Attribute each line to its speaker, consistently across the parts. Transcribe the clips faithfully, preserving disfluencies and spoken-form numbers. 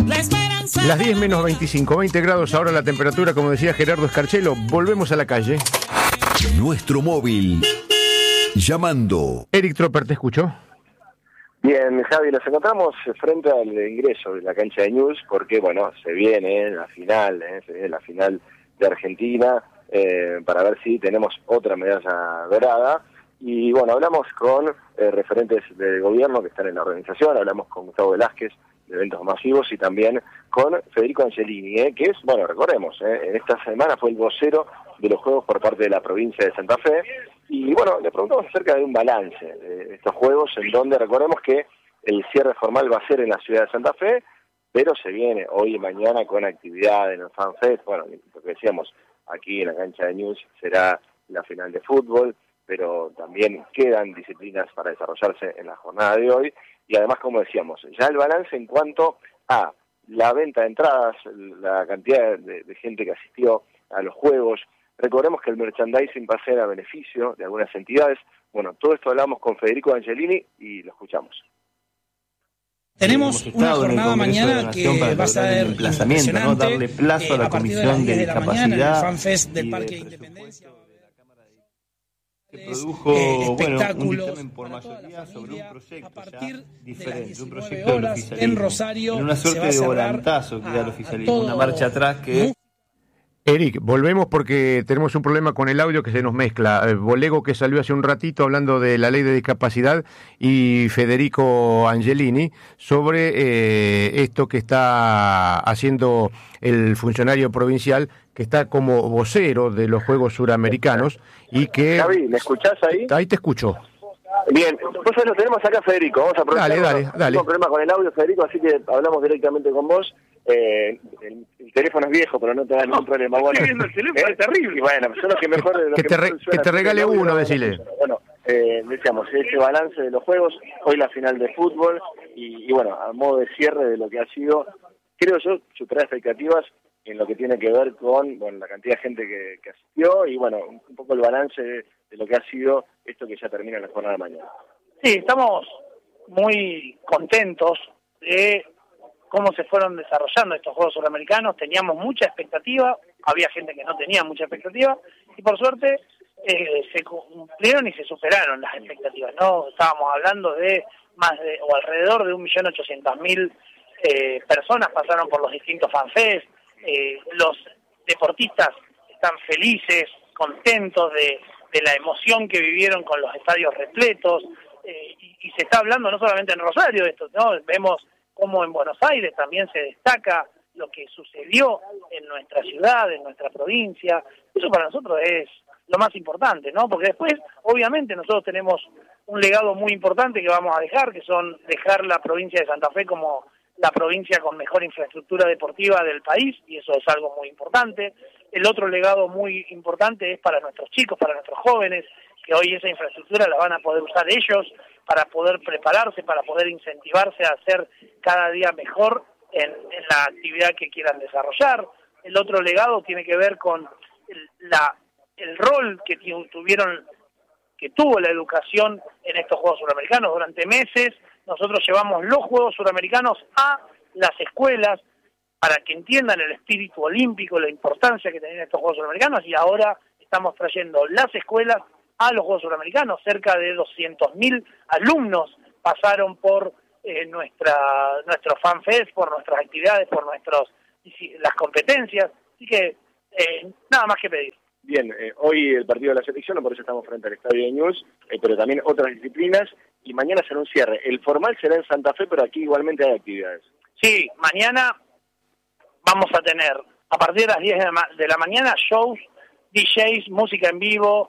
Speaker 1: Las diez menos veinticinco, veinte grados ahora la temperatura, como decía Gerardo Escarchelo. Volvemos a la calle.
Speaker 2: Nuestro móvil. Llamando.
Speaker 1: Eric Tropper, ¿te escuchó?
Speaker 3: Bien, Javi, nos encontramos frente al ingreso de la cancha de News porque, bueno, se viene la final, ¿eh? se viene la final de Argentina eh, para ver si tenemos otra medalla dorada. Y, bueno, hablamos con eh, referentes del gobierno que están en la organización, hablamos con Gustavo Velázquez de Eventos Masivos y también con Federico Angelini, ¿eh? que es, bueno, recordemos, ¿eh? en esta semana fue el vocero de los Juegos por parte de la provincia de Santa Fe. Y bueno, le preguntamos acerca de un balance de estos Juegos, en donde recordemos que el cierre formal va a ser en la ciudad de Santa Fe, pero se viene hoy y mañana con actividad en el FanFest. Bueno, lo que decíamos, aquí en la cancha de News será la final de fútbol, pero también quedan disciplinas para desarrollarse en la jornada de hoy. Y además, como decíamos, ya el balance en cuanto a la venta de entradas, la cantidad de, de gente que asistió a los Juegos. Recordemos que el merchandising va a ser a beneficio de algunas entidades. Bueno, todo esto hablamos con Federico Angelini y lo escuchamos.
Speaker 4: Tenemos una jornada mañana que va a ser impresionante, ¿no? Darle plazo eh, a la Comisión de, de Discapacidad en el FanFest del Parque de Independencia.
Speaker 5: Se produjo eh, bueno, un dictamen por mayoría sobre un proyecto
Speaker 4: a partir
Speaker 5: ya diferente, un proyecto
Speaker 4: horas,
Speaker 5: del oficialismo.
Speaker 4: En Rosario,
Speaker 5: en una suerte de volantazo que da el oficialismo, una marcha atrás que...
Speaker 1: Eric, volvemos porque tenemos un problema con el audio que se nos mezcla. Eh, Bolego, que salió hace un ratito hablando de la ley de discapacidad, y Federico Angelini sobre eh, esto que está haciendo el funcionario provincial, que está como vocero de los Juegos Suramericanos y que...
Speaker 3: Javi, ¿me escuchás ahí?
Speaker 1: Ahí te escucho.
Speaker 3: Bien, pues lo tenemos acá, Federico. Vamos a aprovechar.
Speaker 1: Dale, dale, dale.
Speaker 3: Tengo problema con el audio, Federico, así que hablamos directamente con vos. Eh, el, el teléfono es viejo, pero no te da ningún no, problema. Bueno,
Speaker 4: el teléfono
Speaker 3: eh,
Speaker 4: es terrible.
Speaker 3: Y bueno, son los que mejor...
Speaker 1: Que,
Speaker 3: los
Speaker 1: que,
Speaker 3: que
Speaker 1: te, re, que te regale uno, uno decile.
Speaker 3: Bueno, eh, decíamos, este balance de los Juegos, hoy la final de fútbol, y, y bueno, a modo de cierre de lo que ha sido, creo yo, superar expectativas en lo que tiene que ver con bueno la cantidad de gente que, que asistió, y bueno, un, un poco el balance de, de lo que ha sido esto que ya termina en la jornada de mañana.
Speaker 6: Sí, estamos muy contentos de cómo se fueron desarrollando estos Juegos Suramericanos. Teníamos mucha expectativa, había gente que no tenía mucha expectativa, y por suerte eh, se cumplieron y se superaron las expectativas, ¿no? Estábamos hablando de más de, o alrededor de un millón ochocientas mil eh, personas pasaron por los distintos fanfests. Eh, los deportistas están felices, contentos de, de la emoción que vivieron con los estadios repletos, eh, y, y se está hablando no solamente en Rosario de esto, ¿no? Vemos cómo en Buenos Aires también se destaca lo que sucedió en nuestra ciudad, en nuestra provincia. Eso para nosotros es lo más importante, ¿no? Porque después, obviamente, nosotros tenemos un legado muy importante que vamos a dejar, que son dejar la provincia de Santa Fe como la provincia con mejor infraestructura deportiva del país, y eso es algo muy importante. El otro legado muy importante es para nuestros chicos, para nuestros jóvenes, que hoy esa infraestructura la van a poder usar ellos para poder prepararse, para poder incentivarse a hacer cada día mejor en, en la actividad que quieran desarrollar. El otro legado tiene que ver con el, la, el rol que tuvieron, que tuvo la educación en estos Juegos Suramericanos. Durante meses nosotros llevamos los Juegos Suramericanos a las escuelas para que entiendan el espíritu olímpico, la importancia que tenían estos Juegos Suramericanos, y ahora estamos trayendo las escuelas a los Juegos Suramericanos. Cerca de doscientos mil alumnos pasaron por eh, nuestra nuestro FanFest, por nuestras actividades, por nuestros las competencias, así que eh, nada más que pedir.
Speaker 3: Bien, eh, hoy el partido de la selección, por eso estamos frente al estadio de News, eh, pero también otras disciplinas, y mañana será un cierre. El formal será en Santa Fe, pero aquí igualmente hay actividades.
Speaker 6: Sí, mañana vamos a tener, a partir de las diez de la, ma- de la mañana, shows, D Js, música en vivo,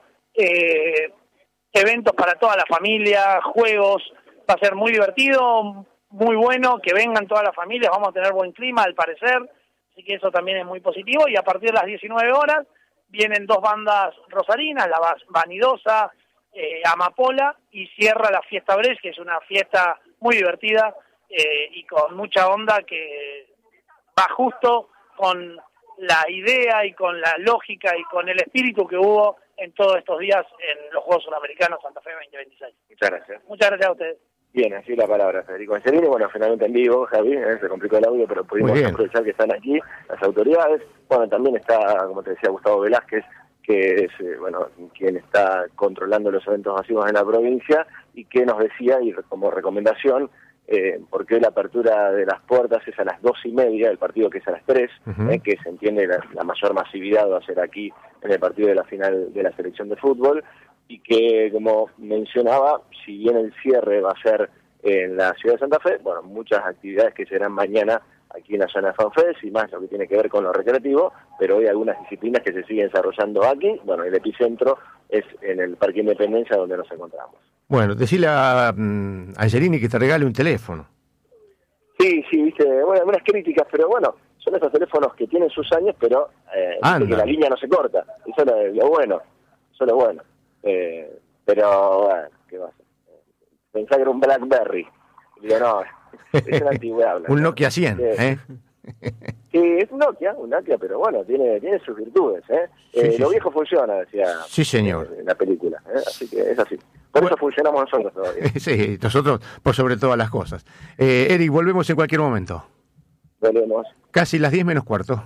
Speaker 6: eh, eventos para toda la familia, juegos. Va a ser muy divertido, muy bueno, que vengan todas las familias, vamos a tener buen clima al parecer, así que eso también es muy positivo. Y a partir de las diecinueve horas vienen dos bandas rosarinas, la Vanidosa, eh, Amapola, y cierra la Fiesta Brecht, que es una fiesta muy divertida eh, y con mucha onda, que va justo con la idea y con la lógica y con el espíritu que hubo en todos estos días en los Juegos Suramericanos Santa Fe veinte veintiséis.
Speaker 3: Muchas gracias.
Speaker 6: Muchas gracias a ustedes.
Speaker 3: Bien, así es la palabra, Federico Angelini. Bueno, finalmente en vivo, Javi, ¿eh? Se complicó el audio, pero pudimos aprovechar que están aquí las autoridades. Bueno, también está, como te decía, Gustavo Velázquez, que es, eh, bueno, quien está controlando los eventos masivos en la provincia, y que nos decía, y como recomendación, eh, porque la apertura de las puertas es a las dos y media, el partido que es a las tres, uh-huh. eh, que se entiende la, la mayor masividad va a ser aquí en el partido de la final de la selección de fútbol, y que, como mencionaba, si bien el cierre va a ser en la ciudad de Santa Fe, bueno, muchas actividades que serán mañana aquí en la zona de FanFest, y más lo que tiene que ver con lo recreativo, pero hay algunas disciplinas que se siguen desarrollando aquí. Bueno, el epicentro es en el Parque Independencia, donde nos encontramos.
Speaker 1: Bueno, decirle a um, Angelini que te regale un teléfono.
Speaker 3: Sí, sí, viste, bueno, algunas críticas, pero bueno, son esos teléfonos que tienen sus años, pero eh, que la línea no se corta, eso es lo, lo bueno, eso es lo bueno. Eh, pero, bueno, ¿qué va a hacer? Pensá que era un BlackBerry. Digo, no, es una antigüedad.
Speaker 1: Un Nokia cien, ¿eh?
Speaker 3: Sí, es un Nokia, un Nokia, pero bueno, tiene tiene sus virtudes, ¿eh? Sí, eh sí, lo viejo sí. funciona, decía
Speaker 1: sí, señor.
Speaker 3: En la película, ¿eh? Así que es así. Por bueno, eso funcionamos nosotros todavía.
Speaker 1: Sí, nosotros por sobre todas las cosas. Eh, Eric, volvemos en cualquier momento.
Speaker 3: Volvemos.
Speaker 1: Casi las diez menos cuarto.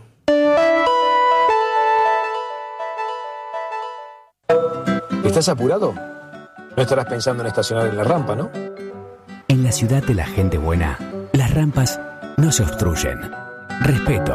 Speaker 7: ¿Estás apurado? No estarás pensando en estacionar en la rampa, ¿no?
Speaker 8: En la ciudad de la gente buena, las rampas no se obstruyen. Respeto.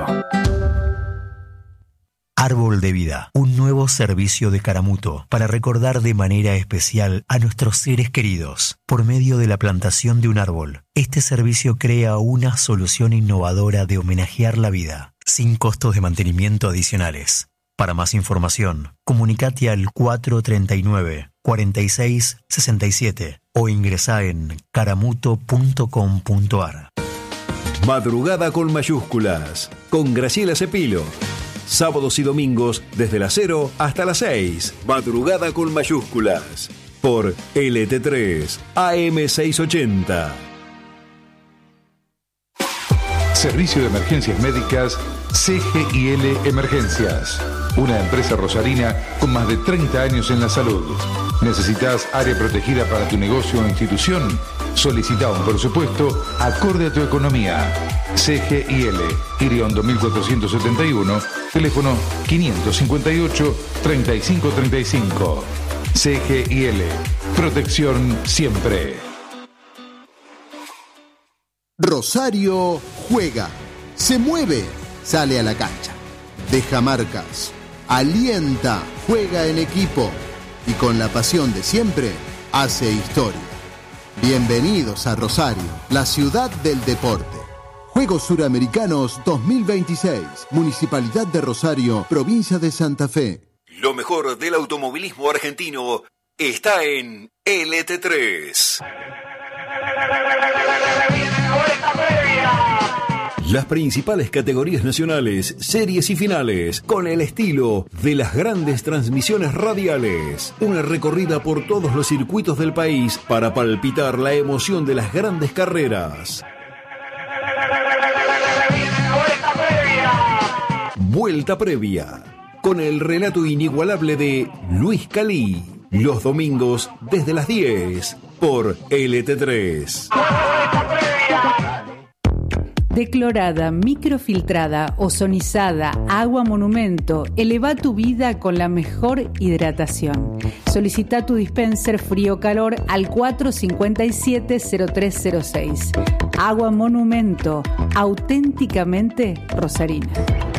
Speaker 9: Árbol de Vida, un nuevo servicio de Caramuto para recordar de manera especial a nuestros seres queridos por medio de la plantación de un árbol. Este servicio crea una solución innovadora de homenajear la vida, sin costos de mantenimiento adicionales. Para más información, comunicate al cuatro treinta y nueve, cuarenta y seis, sesenta y siete o ingresá en caramuto punto com punto ar.
Speaker 2: Madrugada con mayúsculas, con Graciela Cepilo. Sábados y domingos desde las cero hasta las seis. Madrugada con mayúsculas. Por L T tres, A M seiscientos ochenta.
Speaker 10: Servicio de Emergencias Médicas C G I L Emergencias. Una empresa rosarina con más de treinta años en la salud. ¿Necesitas área protegida para tu negocio o institución? Solicita un presupuesto acorde a tu economía. C G I L, Iriondo mil cuatrocientos setenta y uno, teléfono quinientos cincuenta y ocho, treinta y cinco treinta y cinco. C G I L, protección siempre.
Speaker 11: Rosario juega, se mueve, sale a la cancha, deja marcas, alienta, juega en equipo y con la pasión de siempre hace historia. Bienvenidos a Rosario, la ciudad del deporte. Juegos Suramericanos dos mil veintiséis, Municipalidad de Rosario, Provincia de Santa Fe.
Speaker 2: Lo mejor del automovilismo argentino está en L T tres. Las principales categorías nacionales, series y finales, con el estilo de las grandes transmisiones radiales. Una recorrida por todos los circuitos del país para palpitar la emoción de las grandes carreras. Vuelta previa, con el relato inigualable de Luis Calí. Los domingos desde las diez por L T tres.
Speaker 12: Declorada, microfiltrada, ozonizada, agua monumento, eleva tu vida con la mejor hidratación. Solicita tu dispenser frío-calor al cuatro cincuenta y siete, cero tres cero seis. Agua monumento, auténticamente rosarina.